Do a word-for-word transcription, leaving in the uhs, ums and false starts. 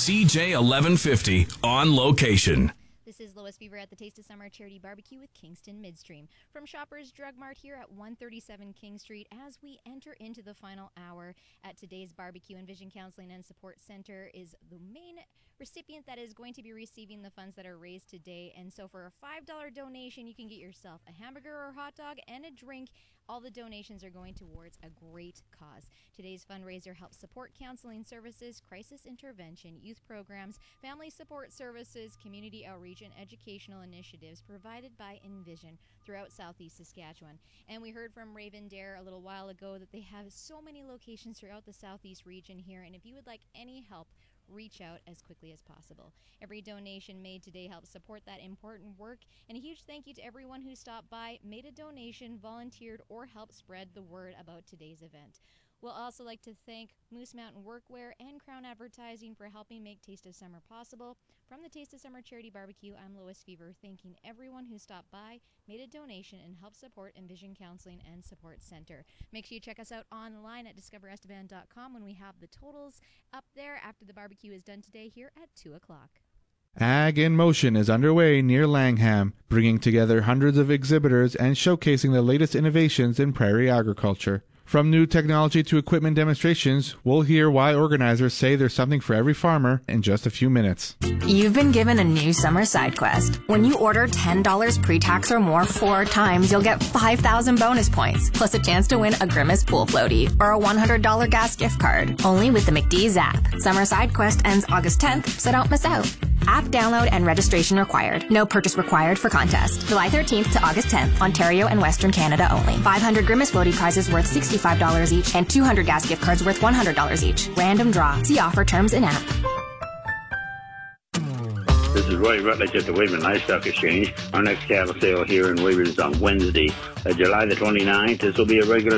C J eleven fifty on location. This is Lois Fever at the Taste of Summer Charity Barbecue with Kingston Midstream. From Shoppers Drug Mart here at one thirty-seven King Street as we enter into the final hour at today's barbecue. Envision Counseling and Support Center is the main recipient that is going to be receiving the funds that are raised today. And so for a five dollar donation, you can get yourself a hamburger or hot dog and a drink. All the donations are going towards a great cause. Today's fundraiser helps support counseling services, crisis intervention, youth programs, family support services, community outreach, and educational initiatives provided by Envision throughout Southeast Saskatchewan. And we heard from Raven Dare a little while ago that they have so many locations throughout the Southeast region here. And if you would like any help, reach out as quickly as possible. Every donation made today helps support that important work. And a huge thank you to everyone who stopped by, made a donation, volunteered, or helped spread the word about today's event. We'll also like to thank Moose Mountain Workwear and Crown Advertising for helping make Taste of Summer possible. From the Taste of Summer Charity Barbecue, I'm Lois Fever, thanking everyone who stopped by, made a donation, and helped support Envision Counseling and Support Center. Make sure you check us out online at discover estevan dot com when we have the totals up there after the barbecue is done today here at two o'clock. Ag in Motion is underway near Langham, bringing together hundreds of exhibitors and showcasing the latest innovations in prairie agriculture. From new technology to equipment demonstrations, we'll hear why organizers say there's something for every farmer in just a few minutes. You've been given a new summer side quest. When you order ten dollars pre-tax or more four times, you'll get five thousand bonus points, plus a chance to win a Grimace pool floaty or a one hundred dollars gas gift card. Only with the McDee's app. Summer side quest ends August tenth, so don't miss out. App download and registration required. No purchase required for contest. July thirteenth to August tenth, Ontario and Western Canada only. five hundred Grimace floaty prizes worth sixty-five dollars each and two hundred gas gift cards worth one hundred dollars each. Random draw. See offer terms in app. This is Roy Rutledge at the Weyburn Livestock Exchange. Our next cattle sale here in Weyburn is on Wednesday, uh, July the twenty-ninth. This will be a regular